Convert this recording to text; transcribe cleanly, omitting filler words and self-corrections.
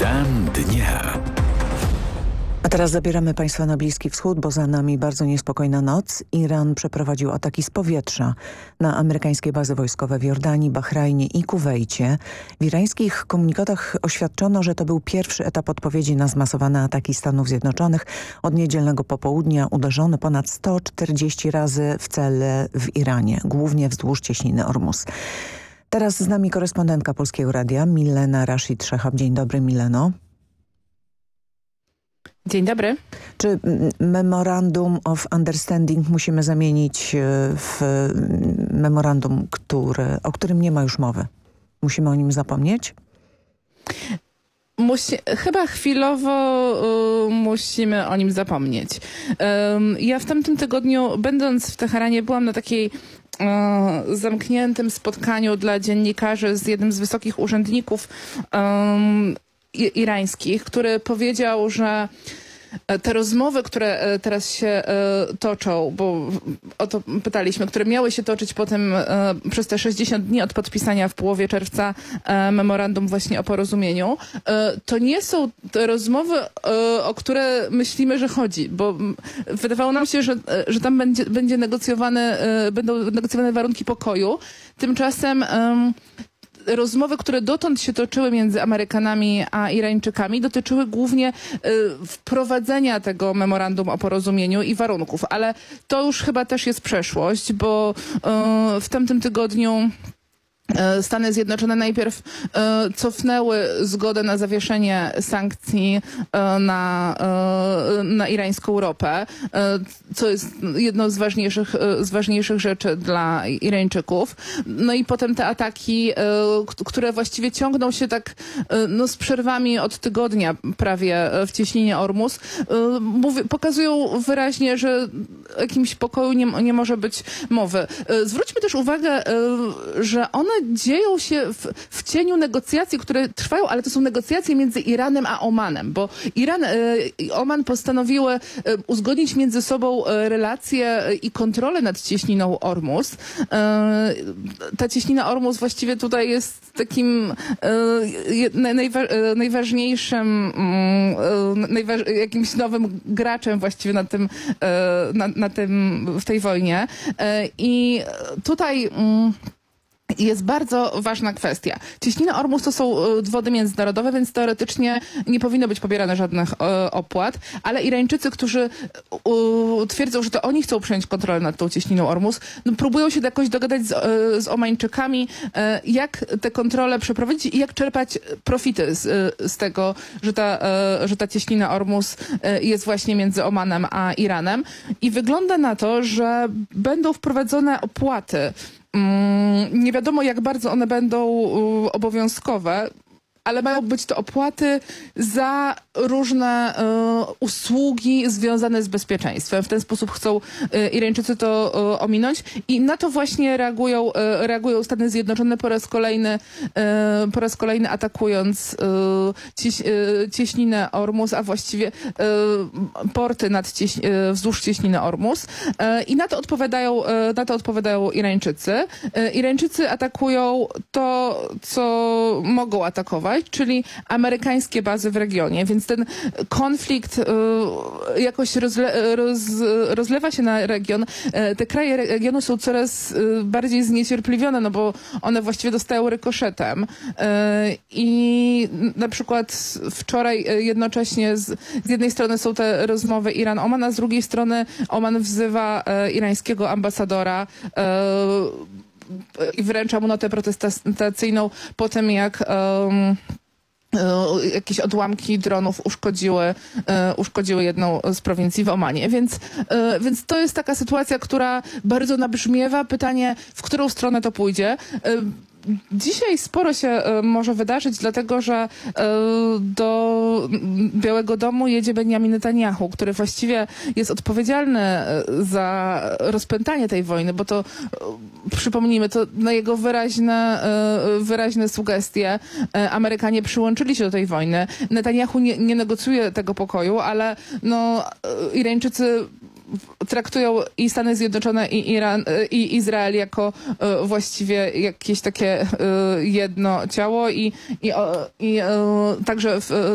Stan dnia. A teraz zabieramy Państwa na Bliski Wschód, bo za nami bardzo niespokojna noc. Iran przeprowadził ataki z powietrza na amerykańskie bazy wojskowe w Jordanii, Bahrajnie i Kuwejcie. W irańskich komunikatach oświadczono, że to był pierwszy etap odpowiedzi na zmasowane ataki Stanów Zjednoczonych. Od niedzielnego popołudnia uderzono ponad 140 razy w cele w Iranie, głównie wzdłuż cieśniny Ormus. Teraz z nami korespondentka Polskiego Radia Milena Rashid Szehab. Dzień dobry, Mileno. Dzień dobry. Czy Memorandum of Understanding musimy zamienić w memorandum, o którym nie ma już mowy? Musimy o nim zapomnieć? Chyba chwilowo musimy o nim zapomnieć. Ja w tamtym tygodniu, będąc w Teheranie, byłam na takiej zamkniętym spotkaniu dla dziennikarzy z jednym z wysokich urzędników irańskich, który powiedział, że te rozmowy, które teraz się toczą, bo o to pytaliśmy, które miały się toczyć potem przez te 60 dni od podpisania w połowie czerwca memorandum właśnie o porozumieniu, to nie są te rozmowy, o które myślimy, że chodzi, bo wydawało nam się, że tam będą negocjowane warunki pokoju. Tymczasem rozmowy, które dotąd się toczyły między Amerykanami a Irańczykami, dotyczyły głównie wprowadzenia tego memorandum o porozumieniu i warunków, ale to już chyba też jest przeszłość, bo w tamtym tygodniu Stany Zjednoczone najpierw cofnęły zgodę na zawieszenie sankcji na irańską ropę, co jest jedną z ważniejszych rzeczy dla Irańczyków. No i potem te ataki, które właściwie ciągną się tak z przerwami od tygodnia prawie w cieśninie Ormus, pokazują wyraźnie, że o jakimś pokoju nie może być mowy. Zwróćmy też uwagę, że one dzieją się w cieniu negocjacji, które trwają, ale to są negocjacje między Iranem a Omanem, bo Iran i Oman postanowiły uzgodnić między sobą relacje i kontrolę nad cieśniną Ormus. Ta cieśnina Ormus właściwie tutaj jest takim najważniejszym, jakimś nowym graczem właściwie w tej wojnie. I tutaj jest bardzo ważna kwestia. Cieśnina Ormus to są wody międzynarodowe, więc teoretycznie nie powinno być pobierane żadnych opłat, ale Irańczycy, którzy twierdzą, że to oni chcą przejąć kontrolę nad tą cieśniną Ormus, próbują się jakoś dogadać z Omańczykami, jak te kontrole przeprowadzić i jak czerpać profity z tego, że ta cieśnina Ormus jest właśnie między Omanem a Iranem. I wygląda na to, że będą wprowadzone opłaty. Nie wiadomo, jak bardzo one będą obowiązkowe, ale mają być to opłaty za różne usługi związane z bezpieczeństwem. W ten sposób chcą Irańczycy to ominąć i na to właśnie reagują Stany Zjednoczone po raz kolejny atakując cieśninę Ormus, a właściwie porty wzdłuż cieśniny Ormus. I na to odpowiadają Irańczycy. Irańczycy atakują to, co mogą atakować, czyli amerykańskie bazy w regionie, więc ten konflikt jakoś rozlewa się na region. Te kraje regionu są coraz bardziej zniecierpliwione, no bo one właściwie dostają rykoszetem. I na przykład wczoraj jednocześnie z jednej strony są te rozmowy Iran-Oman, a z drugiej strony Oman wzywa irańskiego ambasadora i wręcza mu notę protestacyjną po tym, jak jakieś odłamki dronów uszkodziły jedną z prowincji w Omanie. Więc to jest taka sytuacja, która bardzo nabrzmiewa. Pytanie, w którą stronę to pójdzie. Dzisiaj sporo się może wydarzyć, dlatego że do Białego Domu jedzie Benjamin Netanyahu, który właściwie jest odpowiedzialny za rozpętanie tej wojny, bo to, przypomnijmy, to na jego wyraźne sugestie Amerykanie przyłączyli się do tej wojny. Netanyahu nie negocjuje tego pokoju, ale Irańczycy traktują i Stany Zjednoczone, i Iran, i Izrael jako właściwie jakieś takie jedno ciało i także